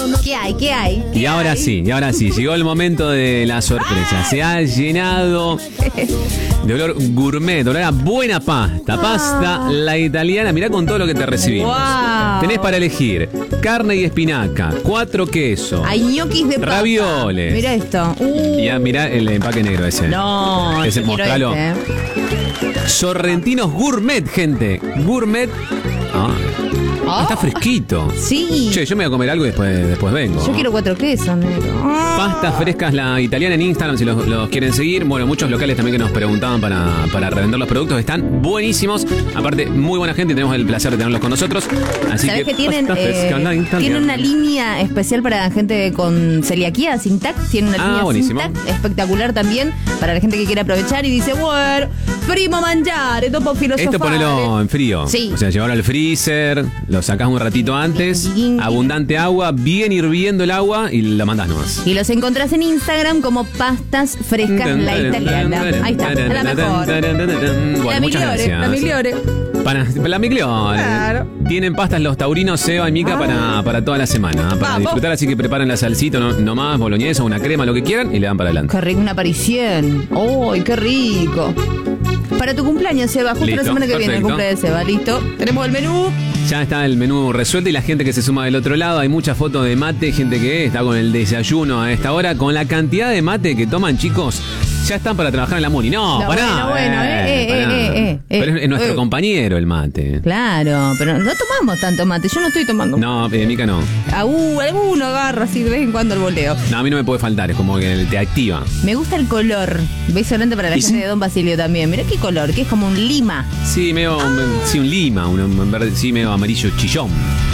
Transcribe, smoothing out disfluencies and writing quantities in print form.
¿Qué hay? ¿Qué hay? Y ahora sí, llegó el momento de la sorpresa. Se ha llenado de olor gourmet, de olor a buena pasta. Pasta, la italiana. Mirá con todo lo que te recibimos. Wow. Tenés para elegir carne y espinaca, 4 quesos, Hay ñoquis de pasta. ravioles. Mira esto. Y mirá el empaque negro ese. No, Ese, yo quiero mostralo. Sorrentinos gourmet, gente. Gourmet. Está fresquito. Sí. Che, yo me voy a comer algo y después vengo. Yo quiero 4 quesos, negro. Pastas frescas, la italiana en Instagram, si los quieren seguir. Bueno, muchos locales también que nos preguntaban para revender los productos. Están buenísimos. Aparte, muy buena gente y tenemos el placer de tenerlos con nosotros. Así ¿Sabés que tienen, pastas frescas, la italiana. tienen una línea especial para gente con celiaquía, Sintac? Tienen una línea buenísimo. Sintac espectacular también para la gente que quiere aprovechar y dice, bueno, primo mangiare, dopo filosofare. Esto ponelo en frío. Sí. O sea, llevarlo al freezer, lo sacás un ratito antes, abundante agua, bien hirviendo el agua y la mandás nomás. Y los encontrás en Instagram como Pastas Frescas La Italiana. Ahí está, es la mejor. Bueno, La muchas Migliore, gracias. la Migliore. Para la Migliore. Claro. Tienen pastas los taurinos, Seba y Mica para toda la semana. Para Vamos. disfrutar, así que preparen la salsita nomás, boloñesa, una crema, lo que quieran y le dan para adelante. Qué rico, una aparición. ¡Uy, qué rico! Para tu cumpleaños, Seba, justo Listo, la semana que viene, el perfecto. cumple de Seba, ¿listo? Tenemos el menú. Ya está el menú resuelto y la gente que se suma del otro lado. Hay muchas fotos de mate, gente que está con el desayuno a esta hora. Con la cantidad de mate que toman, chicos, ya están para trabajar en la Muni. No, No, pará. bueno, pará. Pero es nuestro compañero el mate. Claro, pero no tomamos tanto mate. Yo no estoy tomando. No, Mica no. Alguno agarra así de vez en cuando el volteo. No, a mí no me puede faltar, es como que te activa. Me gusta el color. Beso grande para la ¿Y gente sí? de Don Basilio también. Mirá qué color, que es como un lima. Sí, medio, sí, un lima, un verde, sí, medio amarillo chillón.